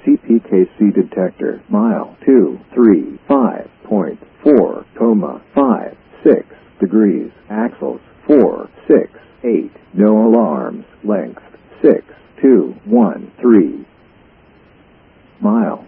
CPKC detector. Mile 235.4, 56 degrees. Axles 468. No alarms. Length 6213. Mile